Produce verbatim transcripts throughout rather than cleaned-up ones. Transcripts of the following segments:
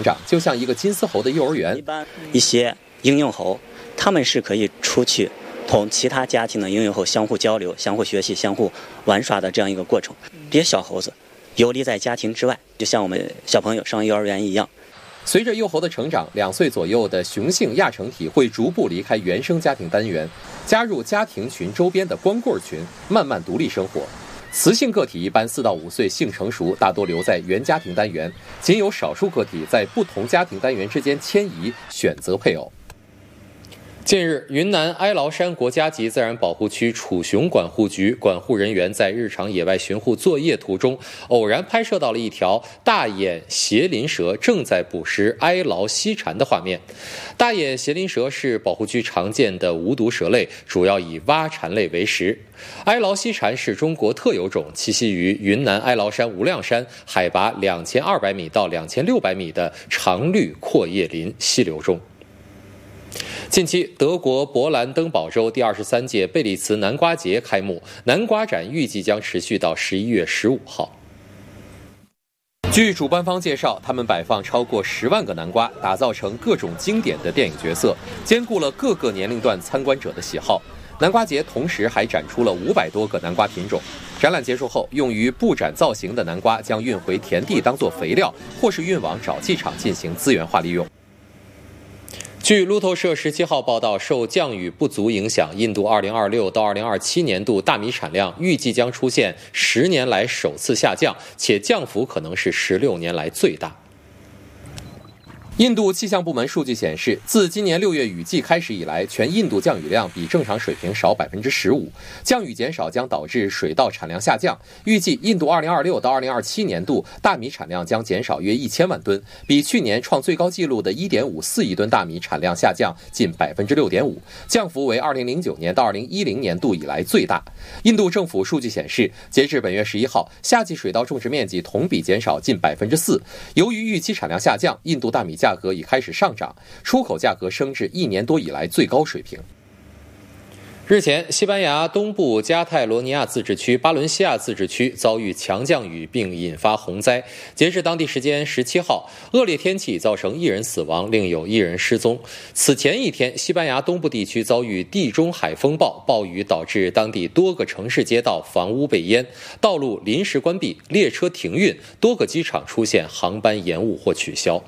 长，就像一个金丝猴的幼儿园。 一般一些婴幼猴，他们是可以出去同其他家庭的婴幼猴相互交流、相互学习、相互玩耍的这样一个过程。这些小猴子游离在家庭之外，就像我们小朋友上幼儿园一样。 随着幼猴的成长，两岁左右的雄性亚成体会逐步离开原生家庭单元，加入家庭群周边的光棍群，慢慢独立生活。雌性个体一般四到五岁性成熟，大多留在原家庭单元，仅有少数个体在不同家庭单元之间迁移，选择配偶。近日，云南哀牢山国家级自然保护区楚雄管护局管护人员在日常野外巡护作业途中，偶然拍摄到了一条大眼斜鳞蛇正在捕食哀牢溪蝉的画面。大眼斜鳞蛇是保护区常见的无毒蛇类，主要以蛙蝉类为食。哀牢溪蝉是中国特有种，栖息于云南哀牢山无量山海拔两千二百米到两千六百米的常绿阔叶林溪流中。近期，德国勃兰登堡州第二十三届贝里茨南瓜节开幕，南瓜展预计将持续到十一月十五号。据主办方介绍，他们摆放超过十万个南瓜，打造成各种经典的电影角色，兼顾了各个年龄段参观者的喜好。南瓜节同时还展出了五百多个南瓜品种。展览结束后，用于布展造型的南瓜将运回田地当作肥料，或是运往沼气厂进行资源化利用。据路透社十七号报道，受降雨不足影响，印度二零二六到二零二七年度大米产量预计将出现十年来首次下降，且降幅可能是十六年来最大。印度气象部门数据显示，自今年六月雨季开始以来，全印度降雨量比正常水平少百分之十五。降雨减少将导致水稻产量下降。预计印度二零二六到二零二七年度大米产量将减少约一千万吨，比去年创最高纪录的一点五四亿吨大米产量下降近百分之六点五，降幅为二零零九年到二零一零年度以来最大。印度政府数据显示，截至本月十一号，夏季水稻种植面积同比减少近百分之四。由于预期产量下降，印度大米价格已开始上涨，出口价格升至一年多以来最高水平。日前，西班牙东部加泰罗尼亚自治区、巴伦西亚自治区遭遇强降雨并引发洪灾。截至当地时间十七号，恶劣天气造成一人死亡，另有一人失踪。此前一天，西班牙东部地区遭遇地中海风暴，暴雨导致当地多个城市街道房屋被淹，道路临时关闭，列车停运，多个机场出现航班延误或取消。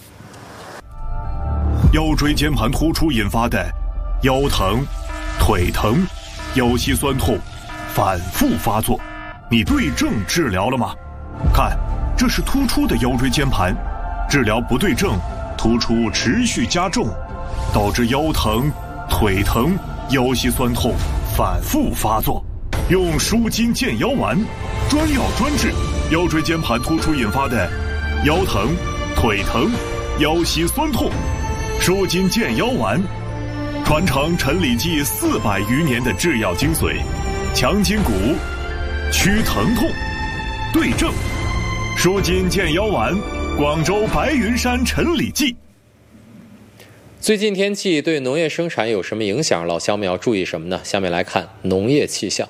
腰椎间盘突出引发的腰疼、腿疼、腰膝酸痛反复发作，你对症治疗了吗？看，这是突出的腰椎间盘，治疗不对症，突出持续加重，导致腰疼、腿疼、腰膝酸痛反复发作。用舒筋健腰丸，专药专治腰椎间盘突出引发的腰疼、腿疼、腰膝酸痛。舒筋健腰丸，传承陈李济四百余年的制药精髓，强筋骨，祛疼痛，对症。舒筋健腰丸，广州白云山陈李济。 最近天气对农业生产有什么影响？老乡们要注意什么呢？下面来看农业气象。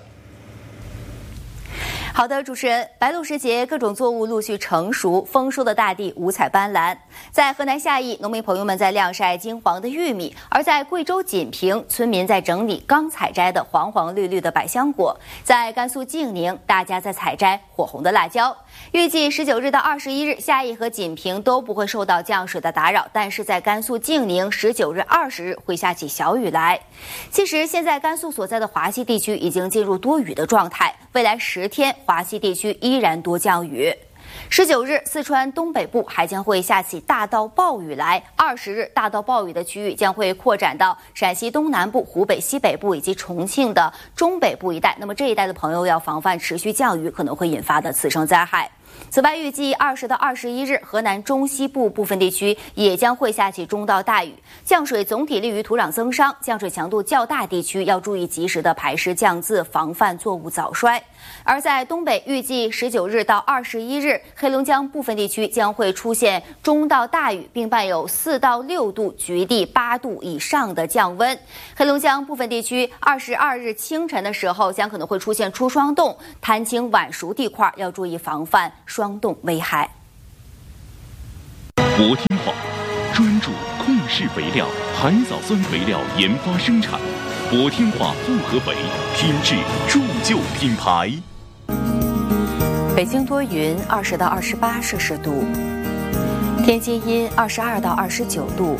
好的，主持人，白露时节，各种作物陆续成熟，丰收的大地五彩斑斓。在河南夏邑，农民朋友们在晾晒金黄的玉米；而在贵州锦屏，村民在整理刚采摘的黄黄绿绿的百香果；在甘肃晋宁，大家在采摘火红的辣椒。预计十九日到二十一日，夏邑和锦屏都不会受到降水的打扰，但是在甘肃晋宁，十九日、二十日会下起小雨来。其实，现在甘肃所在的华西地区已经进入多雨的状态，未来十天，华西地区依然多降雨。十九日，四川东北部还将会下起大到暴雨来。二十日，大到暴雨的区域将会扩展到陕西东南部、湖北西北部以及重庆的中北部一带。那么这一带的朋友要防范持续降雨可能会引发的次生灾害。此外，预计二十到二十一日，河南中西部部分地区也将会下起中到大雨，降水总体利于土壤增生，降水强度较大地区要注意及时的排湿降渍，防范作物早衰。而在东北，预计十九日到二十一日，黑龙江部分地区将会出现中到大雨，并伴有四到六度，局地八度以上的降温。黑龙江部分地区二十二日清晨的时候，将可能会出现出霜冻，潭青晚熟地块要注意防范霜冻危害。 博天化专注控制肥料、海藻酸肥料研发生产，博天化复合肥品质铸就品牌。 北京多云，二十到二十八摄氏度；天津阴，二十二到二十九度；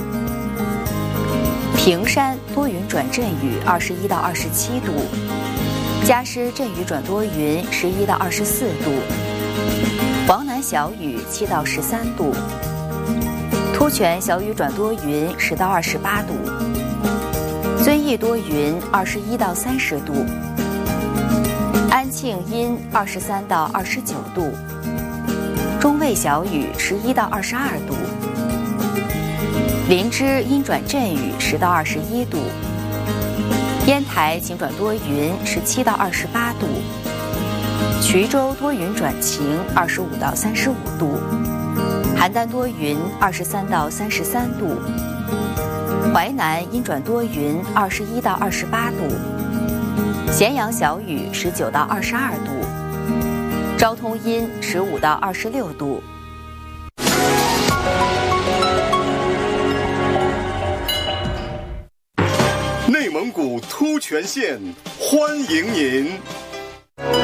平山多云转阵雨，二十一到二十七度；嘉施阵雨转多云，十一到二十四度；黄南小雨，七到十三度；突泉小雨转多云，十到二十八度；遵义多云，二十一到三十度；安庆阴，二十三到二十九度；中卫小雨，十一到二十二度；林芝阴转阵雨，十到二十一度；烟台晴转多云，十七到二十八度；衢州多云转晴，二十五到三十五度；邯郸多云，二十三到三十三度；淮南阴转多云，二十一到二十八度；咸阳小雨，十九到二十二度；昭通阴，十五到二十六度。 内蒙古突泉县欢迎您。